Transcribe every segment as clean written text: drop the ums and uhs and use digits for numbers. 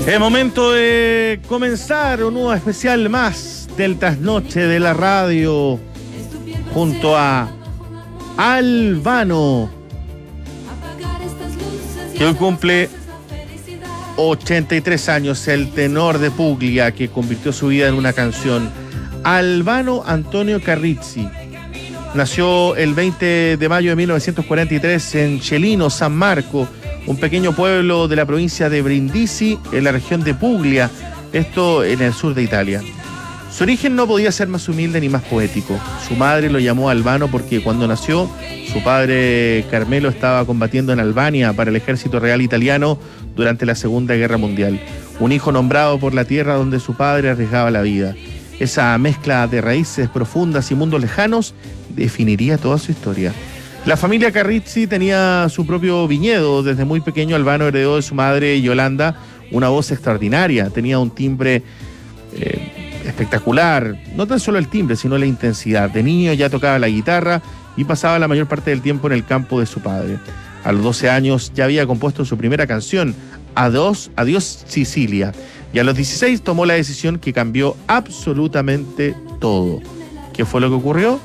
Es momento de comenzar un nuevo especial más del Trasnoche de la Radio junto a Albano, que hoy cumple 83 años, el tenor de Puglia que convirtió su vida en una canción. Albano Antonio Carrizzi nació el 20 de mayo de 1943 en Celino, San Marco, un pequeño pueblo de la provincia de Brindisi, en la región de Puglia, esto en el sur de Italia. Su origen no podía ser más humilde ni más poético. Su madre lo llamó Albano porque cuando nació, su padre Carmelo estaba combatiendo en Albania para el ejército real italiano durante la Segunda Guerra Mundial. Un hijo nombrado por la tierra donde su padre arriesgaba la vida. Esa mezcla de raíces profundas y mundos lejanos definiría toda su historia. La familia Carrizzi tenía su propio viñedo. Desde muy pequeño Albano heredó de su madre Yolanda una voz extraordinaria. Tenía un timbre espectacular. No tan solo el timbre, sino la intensidad. De niño ya tocaba la guitarra y pasaba la mayor parte del tiempo en el campo de su padre. A los 12 años ya había compuesto su primera canción, Adiós Sicilia. Y a los 16 tomó la decisión que cambió absolutamente todo. ¿Qué fue lo que ocurrió?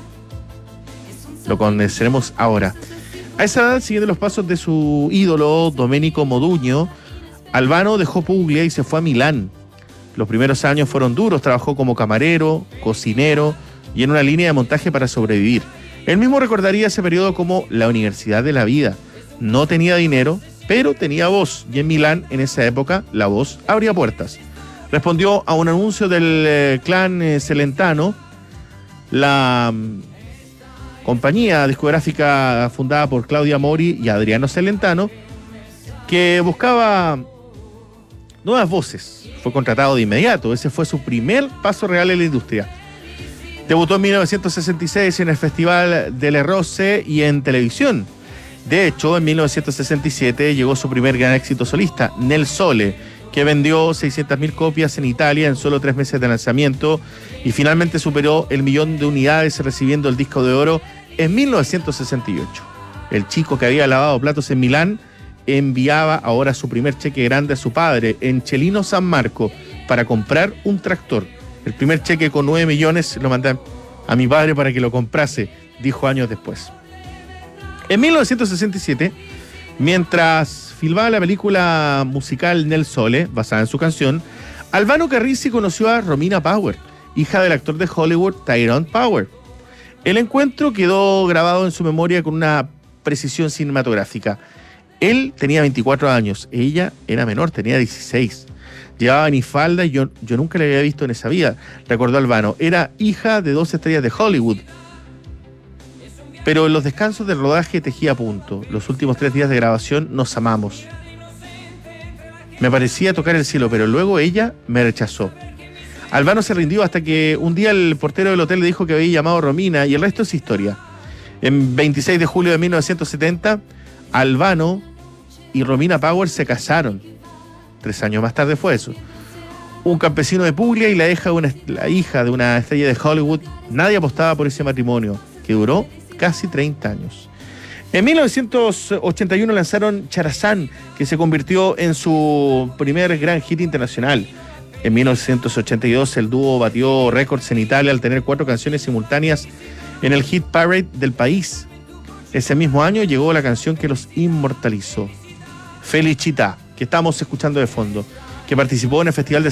Lo conoceremos ahora. A esa edad, siguiendo los pasos de su ídolo, Domenico Modugno, Albano dejó Puglia y se fue a Milán. Los primeros años fueron duros, trabajó como camarero, cocinero y en una línea de montaje para sobrevivir. Él mismo recordaría ese periodo como la universidad de la vida. No tenía dinero, pero tenía voz, y en Milán, en esa época, la voz abría puertas. Respondió a un anuncio del clan Celentano, la compañía discográfica fundada por Claudia Mori y Adriano Celentano, que buscaba nuevas voces. Fue contratado de inmediato. Ese fue su primer paso real en la industria. Debutó en 1966 en el Festival del Rosse y en televisión. De hecho, en 1967 llegó su primer gran éxito solista, Nel Sole, que vendió 600.000 copias en Italia en solo 3 meses de lanzamiento y finalmente superó el 1.000.000 de unidades, recibiendo el disco de oro en 1968. El chico que había lavado platos en Milán enviaba ahora su primer cheque grande a su padre en Celino, San Marco, para comprar un tractor. El primer cheque con 9 millones lo mandé a mi padre para que lo comprase, dijo años después. En 1967, mientras filmaba la película musical Nel Sole, basada en su canción, Albano Carrizzi conoció a Romina Power, hija del actor de Hollywood Tyrone Power. El encuentro quedó grabado en su memoria con una precisión cinematográfica. Él tenía 24 años, ella era menor, tenía 16. Llevaba minifalda y yo nunca la había visto en esa vida, recordó Albano. Era hija de 2 estrellas de Hollywood. Pero en los descansos del rodaje tejía a punto. Los últimos 3 días de grabación nos amamos. Me parecía tocar el cielo, pero luego ella me rechazó. Albano se rindió hasta que un día el portero del hotel le dijo que había llamado a Romina y el resto es historia. En 26 de julio de 1970, Albano y Romina Power se casaron. 3 años más tarde fue eso. Un campesino de Puglia y la hija de una estrella de Hollywood. Nadie apostaba por ese matrimonio, que duró casi 30 años. En 1981 lanzaron Charazán, que se convirtió en su primer gran hit internacional. En 1982 el dúo batió récords en Italia al tener 4 canciones simultáneas en el hit parade del país. Ese mismo año llegó la canción que los inmortalizó, Felicità, que estamos escuchando de fondo, que participó en el Festival de